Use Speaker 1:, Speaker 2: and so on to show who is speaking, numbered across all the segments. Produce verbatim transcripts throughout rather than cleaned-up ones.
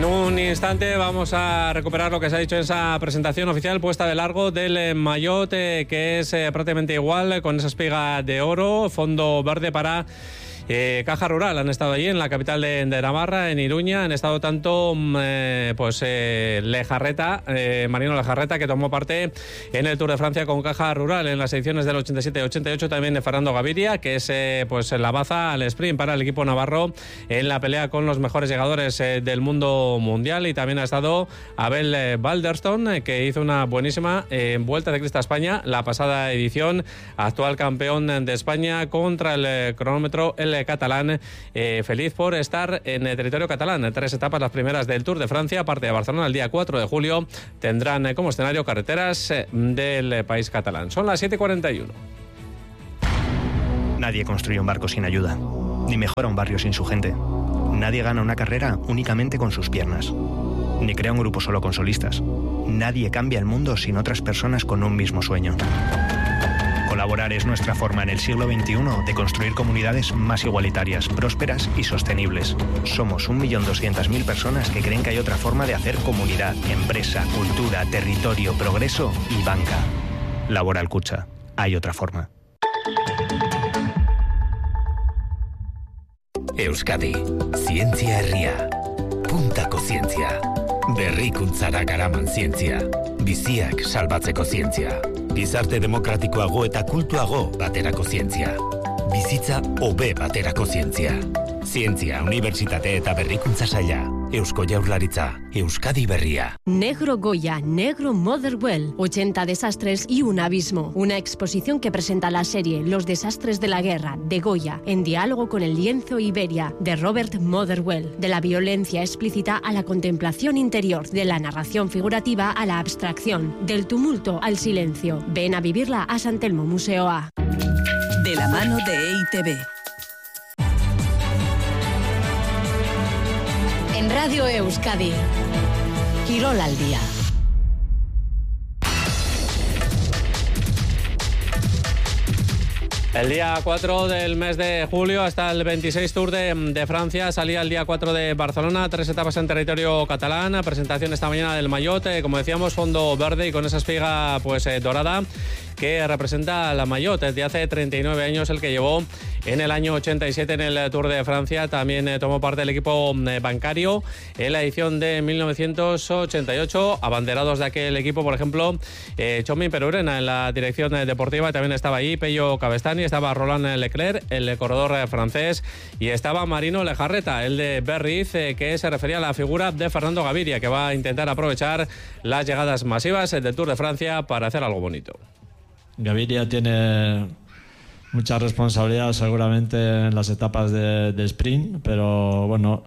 Speaker 1: En un instante vamos a recuperar lo que se ha dicho en esa presentación oficial puesta de largo del maillot, eh, que es eh, prácticamente igual, con esa espiga de oro, fondo verde para Eh, Caja Rural. Han estado allí en la capital de, de Navarra, en Iruña. Han estado tanto eh, pues eh, Lejarreta, eh, Marino Lejarreta, que tomó parte en el Tour de Francia con Caja Rural en las ediciones del ochenta y siete y ochenta y ocho, también de Fernando Gaviria, que es eh, pues la baza al sprint para el equipo navarro en la pelea con los mejores llegadores eh, del mundo mundial. Y también ha estado Abel eh, Balderston, eh, que hizo una buenísima eh, Vuelta Ciclista a España la pasada edición, actual campeón de España contra el eh, cronómetro el catalán, eh, feliz por estar en el territorio catalán. Tres etapas, las primeras del Tour de Francia, parte de Barcelona el día cuatro de julio, tendrán eh, como escenario carreteras eh, del eh, país catalán. Son las siete y cuarenta y uno.
Speaker 2: Nadie construye un barco sin ayuda, ni mejora un barrio sin su gente. Nadie gana una carrera únicamente con sus piernas, ni crea un grupo solo con solistas. Nadie cambia el mundo sin otras personas con un mismo sueño. Colaborar es nuestra forma en el siglo veintiuno de construir comunidades más igualitarias, prósperas y sostenibles. Somos un millón doscientas mil personas que creen que hay otra forma de hacer comunidad, empresa, cultura, territorio, progreso y banca. Laboral Kutxa. Hay otra forma.
Speaker 3: Euskadi, zientzia herria. Puntako zientzia. Berrikuntzara garaman zientzia. Biziak salbatzeko zientzia. Gizarte demokratikoago eta kultuago baterako zientzia. Bizitza hobe baterako zientzia. Zientzia, Unibertsitate eta Berrikuntza Saila. Eusko Jaurlaritza, Euskadi Berria.
Speaker 4: Negro Goya, Negro Motherwell, ochenta desastres y un abismo. Una exposición que presenta la serie Los desastres de la guerra, de Goya, en diálogo con el lienzo Iberia, de Robert Motherwell. De la violencia explícita a la contemplación interior, de la narración figurativa a la abstracción, del tumulto al silencio. Ven a vivirla a San Telmo Museo A.
Speaker 5: De la mano de E I Te Be.
Speaker 4: En Radio Euskadi, Quirol al día.
Speaker 1: El día cuatro del mes de julio hasta el veintiséis Tour de, de Francia. Salía el día cuatro de Barcelona, tres etapas en territorio catalán. Presentación esta mañana del maillot, eh, como decíamos, fondo verde y con esa espiga pues eh, dorada que representa la maillot desde hace treinta y nueve años, el que llevó en el año ochenta y siete en el Tour de Francia. También eh, tomó parte el equipo eh, bancario en la edición de mil novecientos ochenta y ocho. Abanderados de aquel equipo, por ejemplo, eh, Chomin Perurena en la dirección eh, deportiva. También estaba ahí Pello Cabestany, estaba Roland Leclerc, el corredor eh, francés, y estaba Marino Lejarreta, el de Berriz, eh, que se refería a la figura de Fernando Gaviria, que va a intentar aprovechar las llegadas masivas eh, del Tour de Francia para hacer algo bonito.
Speaker 6: Gaviria tiene mucha responsabilidad seguramente en las etapas de, de sprint, pero bueno,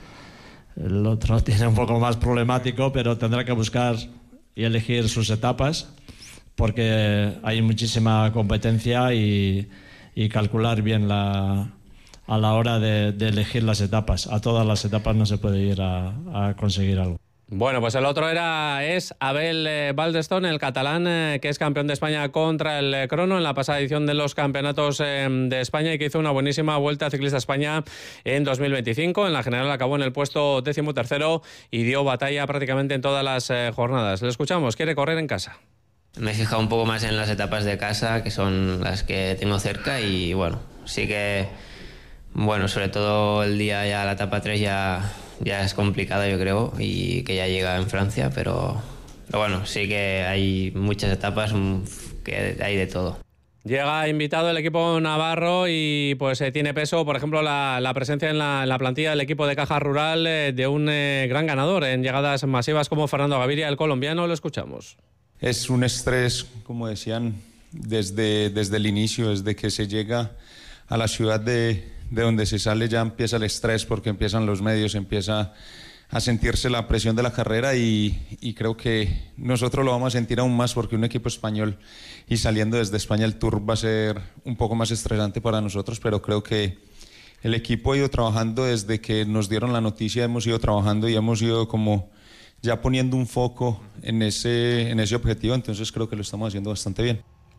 Speaker 6: el otro tiene un poco más problemático, pero tendrá que buscar y elegir sus etapas porque hay muchísima competencia y, y calcular bien la, a la hora de, de elegir las etapas. A todas las etapas no se puede ir a, a conseguir algo.
Speaker 1: Bueno, pues el otro era es Abel eh, Balderston, el catalán, eh, que es campeón de España contra el eh, crono en la pasada edición de los campeonatos eh, de España y que hizo una buenísima Vuelta Ciclista a España en dos mil veinticinco. En la general acabó en el puesto décimo tercero y dio batalla prácticamente en todas las eh, jornadas. Le escuchamos, quiere correr en casa.
Speaker 7: Me he fijado un poco más en las etapas de casa, que son las que tengo cerca, y bueno, sí que, bueno, sobre todo el día ya, la etapa tres ya... ya es complicada, yo creo, y que ya llega en Francia, pero, pero bueno, sí que hay muchas etapas que hay de todo.
Speaker 1: Llega invitado el equipo navarro y pues eh, tiene peso, por ejemplo, la, la presencia en la, en la plantilla del equipo de Caja Rural eh, de un eh, gran ganador en llegadas masivas como Fernando Gaviria, el colombiano. Lo escuchamos.
Speaker 8: Es un estrés, como decían, desde, desde el inicio, desde que se llega a la ciudad de, de donde se sale ya empieza el estrés porque empiezan los medios, empieza a sentirse la presión de la carrera y, y creo que nosotros lo vamos a sentir aún más porque un equipo español y saliendo desde España el Tour va a ser un poco más estresante para nosotros, pero creo que el equipo ha ido trabajando desde que nos dieron la noticia, hemos ido trabajando y hemos ido como ya poniendo un foco en ese, en ese objetivo, entonces creo que lo estamos haciendo bastante bien.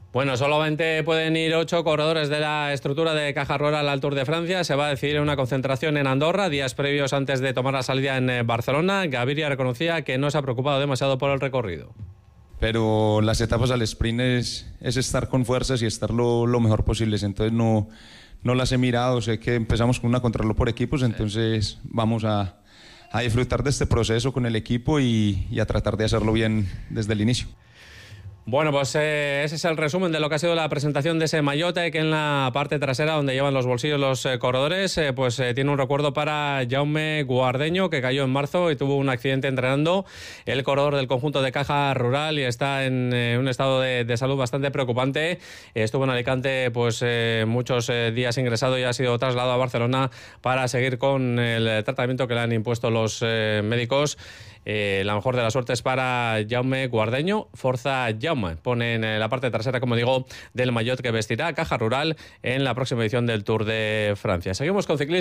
Speaker 1: Bueno, solamente pueden ir ocho corredores de la estructura de Caja Rural al Tour de Francia. Se va a decidir una concentración en Andorra, días previos antes de tomar la salida en Barcelona. Gaviria reconocía que no se ha preocupado demasiado por el recorrido.
Speaker 8: Pero las etapas al sprint es, es estar con fuerzas y estar lo, lo mejor posible. Entonces no, no las he mirado. Sé que empezamos con una contrarreloj por equipos, entonces vamos a, a disfrutar de este proceso con el equipo y, y a tratar de hacerlo bien desde el inicio.
Speaker 1: Bueno, pues eh, ese es el resumen de lo que ha sido la presentación de ese maillot, que en la parte trasera, donde llevan los bolsillos los eh, corredores, eh, pues eh, tiene un recuerdo para Jaume Guardeño, que cayó en marzo y tuvo un accidente entrenando, el corredor del conjunto de Caja Rural, y está en eh, un estado de, de salud bastante preocupante. Estuvo en Alicante pues eh, muchos eh, días ingresado y ha sido trasladado a Barcelona para seguir con el tratamiento que le han impuesto los eh, médicos. Eh, la mejor de las suertes para Jaume Guardeño. Forza Jaume pone en la parte trasera, como digo, del maillot que vestirá Caja Rural en la próxima edición del Tour de Francia. Seguimos con ciclismo.